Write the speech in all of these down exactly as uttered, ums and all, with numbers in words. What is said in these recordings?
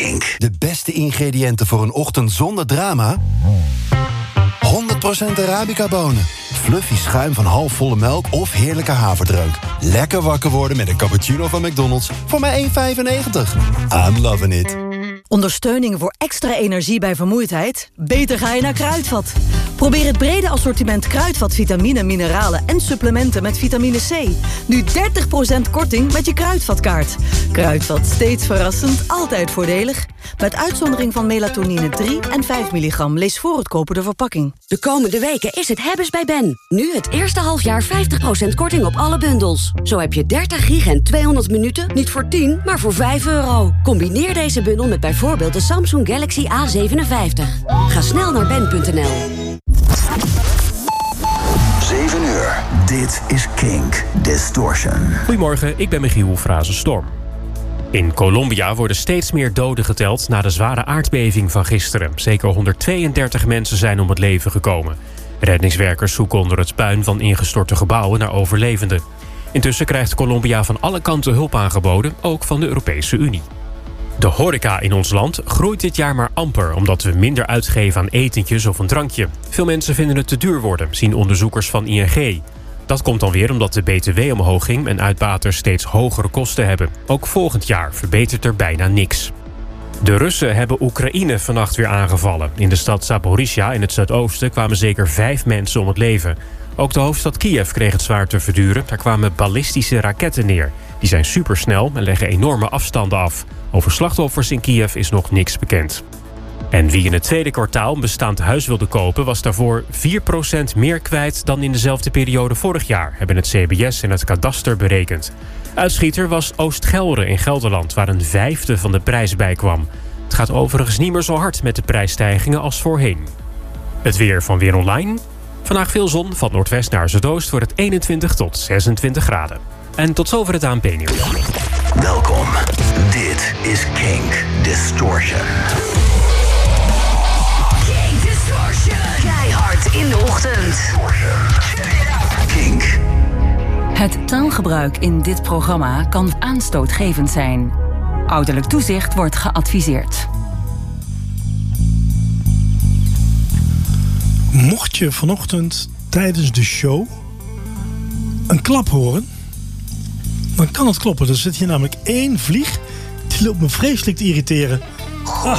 Kink. De beste ingrediënten voor een ochtend zonder drama? honderd procent Arabica bonen. Fluffy schuim van halfvolle melk of heerlijke haverdrank. Lekker wakker worden met een cappuccino van McDonald's voor maar één vijfennegentig. I'm loving it. Ondersteuning voor extra energie bij vermoeidheid? Beter ga je naar Kruidvat. Probeer het brede assortiment Kruidvat vitamine, mineralen en supplementen met vitamine C. Nu dertig procent korting met je Kruidvatkaart. Kruidvat, steeds verrassend, altijd voordelig. Met uitzondering van melatonine drie en vijf milligram. Lees voor het kopen de verpakking. De komende weken is het hebbes bij Ben. Nu het eerste halfjaar vijftig procent korting op alle bundels. Zo heb je dertig gig en tweehonderd minuten niet voor tien, maar voor vijf euro. Combineer deze bundel met bijvoorbeeld de Samsung Galaxy A zevenenvijftig. Ga snel naar ben punt n l. zeven uur. Dit is Kink Distortion. Goedemorgen, ik ben Michiel Frazen-Storm. In Colombia worden steeds meer doden geteld na de zware aardbeving van gisteren. Zeker honderdtweeëndertig mensen zijn om het leven gekomen. Reddingswerkers zoeken onder het puin van ingestorte gebouwen naar overlevenden. Intussen krijgt Colombia van alle kanten hulp aangeboden, ook van de Europese Unie. De horeca in ons land groeit dit jaar maar amper, omdat we minder uitgeven aan etentjes of een drankje. Veel mensen vinden het te duur worden, zien onderzoekers van I N G. Dat komt dan weer omdat de B T W omhoog ging en uitbaters steeds hogere kosten hebben. Ook volgend jaar verbetert er bijna niks. De Russen hebben Oekraïne vannacht weer aangevallen. In de stad Zaporizhia in het zuidoosten kwamen zeker vijf mensen om het leven. Ook de hoofdstad Kiev kreeg het zwaar te verduren. Daar kwamen ballistische raketten neer. Die zijn supersnel en leggen enorme afstanden af. Over slachtoffers in Kiev is nog niks bekend. En wie in het tweede kwartaal een bestaand huis wilde kopen, was daarvoor vier procent meer kwijt dan in dezelfde periode vorig jaar, hebben het C B S en het kadaster berekend. Uitschieter was Oost-Gelre in Gelderland, waar een vijfde van de prijs bij kwam. Het gaat overigens niet meer zo hard met de prijsstijgingen als voorheen. Het weer van Weer Online. Vandaag veel zon, van noordwest naar zuidoost wordt het eenentwintig tot zesentwintig graden. En tot zover het A N P-nieuws. Welkom, dit is Kink Distortion. Kink Distortion. Keihard in de ochtend. Kink. Het taalgebruik in dit programma kan aanstootgevend zijn. Ouderlijk toezicht wordt geadviseerd. Mocht je vanochtend tijdens de show een klap horen, dan kan het kloppen. Er zit hier namelijk één vlieg die loopt me vreselijk te irriteren. Ah.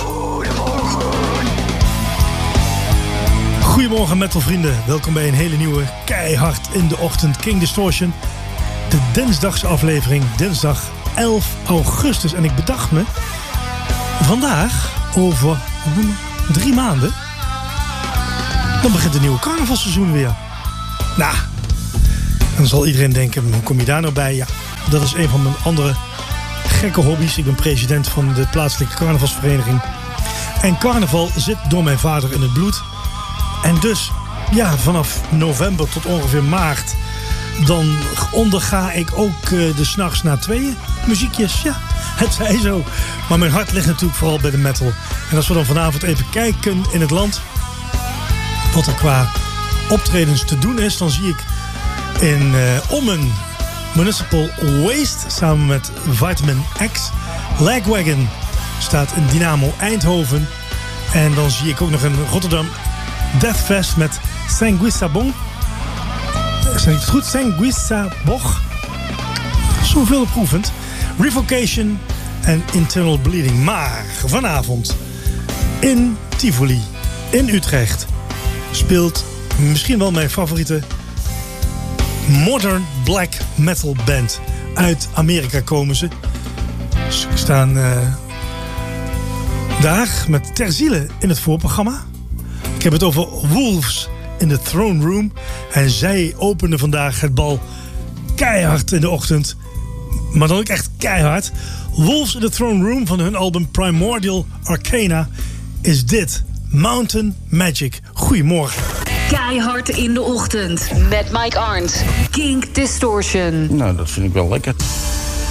Goedemorgen metalvrienden. Welkom bij een hele nieuwe keihard in de ochtend Kink Distortion. De dinsdagse aflevering, dinsdag elf augustus. En ik bedacht me, vandaag over drie maanden, dan begint het nieuwe carnavalseizoen weer. Nou, dan zal iedereen denken, hoe kom je daar nou bij? Ja, dat is een van mijn andere gekke hobby's. Ik ben president van de plaatselijke carnavalsvereniging. En carnaval zit door mijn vader in het bloed. En dus, ja, vanaf november tot ongeveer maart, dan onderga ik ook uh, de 's nachts na tweeën muziekjes. Ja, het zij zo. Maar mijn hart ligt natuurlijk vooral bij de metal. En als we dan vanavond even kijken in het land wat er qua optredens te doen is, dan zie ik in uh, Ommen Municipal Waste samen met Vitamin X. Lagwagon staat in Dynamo Eindhoven. En dan zie ik ook nog in Rotterdam Deathfest met Sanguissabon. Is dat niet goed? Sanguissabog. Zo veelbeproevend. Revocation en Internal Bleeding. Maar vanavond in Tivoli, in Utrecht, speelt misschien wel mijn favoriete modern black metal band. Uit Amerika komen ze. Ze staan uh, daar met ter ziele in het voorprogramma. Ik heb het over Wolves in the Throne Room. En zij openen vandaag het bal keihard in de ochtend. Maar dan ook echt keihard. Wolves in the Throne Room van hun album Primordial Arcana is dit. Mountain Magic. Goedemorgen. Keihard in de ochtend met Mike Arndt. Kink Distortion. Nou, dat vind ik wel lekker.